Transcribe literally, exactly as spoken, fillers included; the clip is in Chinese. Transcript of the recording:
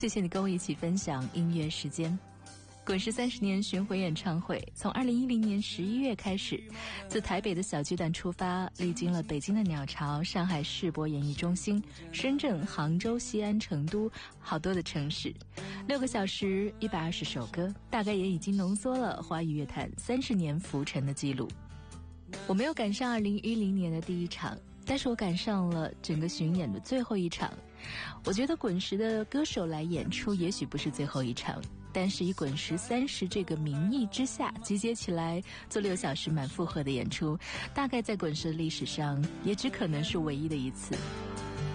谢谢你跟我一起分享音乐时间。滚石三十年巡回演唱会从二零一零年十一月开始，自台北的小巨蛋出发，历经了北京的鸟巢、上海世博演艺中心、深圳、杭州、西安、成都，好多的城市，六个小时一百二十首歌，大概也已经浓缩了华语乐坛三十年浮沉的记录。我没有赶上二零一零年的第一场，但是我赶上了整个巡演的最后一场。我觉得滚石的歌手来演出也许不是最后一场，但是以滚石三十这个名义之下集结起来做六小时满负荷的演出，大概在滚石的历史上也只可能是唯一的一次。